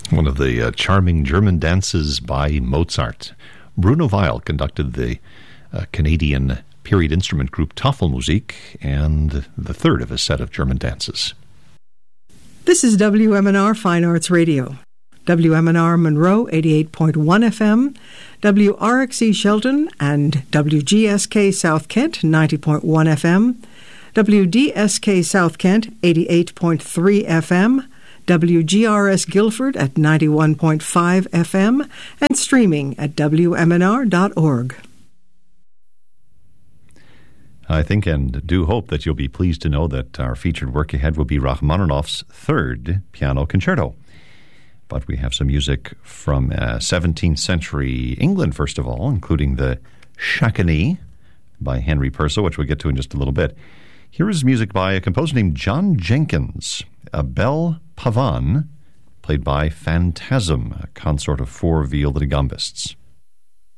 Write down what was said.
One of the charming German dances by Mozart. Bruno Weil conducted the Canadian period instrument group Tafelmusik, and the third of a set of German dances. This is WMNR Fine Arts Radio. WMNR Monroe 88.1 FM, WRXE Shelton and WGSK South Kent 90.1 FM, WDSK South Kent 88.3 FM, WGRS Guilford at 91.5 FM, and streaming at WMNR.org. I think and do hope that you'll be pleased to know that our featured work ahead will be Rachmaninoff's third piano concerto. But we have some music from 17th century England, first of all, including the Shakinee by Henry Purcell, which we'll get to in just a little bit. Here is music by a composer named John Jenkins, a bel pavane, played by Phantasm, a consort of four viol da gambistes.